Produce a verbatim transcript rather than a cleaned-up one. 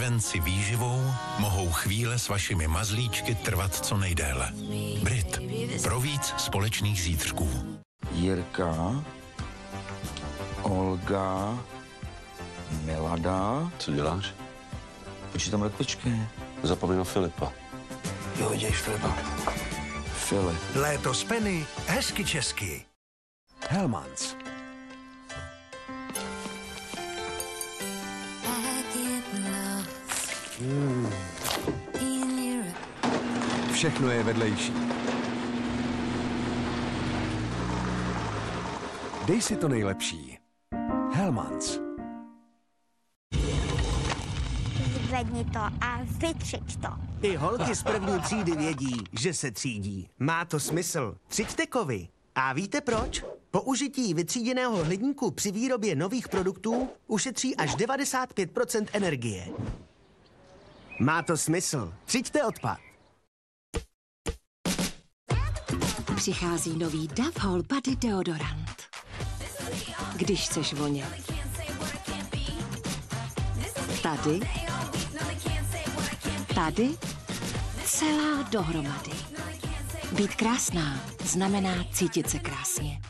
den si výživou mohou chvíle s vašimi mazlíčky trvat co nejdéle. Brit. Pro víc společných zítřků. Jirka, Olga, Milada. Co děláš? Počítám mrkvičky. Zapomeň na Filipa. Jo, dějš Filipa. Filip. Léto z Penny, hezky česky. Hellmans. Mm. Všechno je vedlejší. Dej si to nejlepší. Hellmans. Zvedni to a vytřič to. I holky z první třídy vědí, že se třídí. Má to smysl. Třiďte kovy. A víte proč? Použití vytříděného hliníku při výrobě nových produktů ušetří až devadesát pět procent energie. Má to smysl. Třiďte odpad. Přichází nový Dove Whole Body deodorant. Když chceš vonět. Tady. Tady. Celá dohromady. Být krásná znamená cítit se krásně.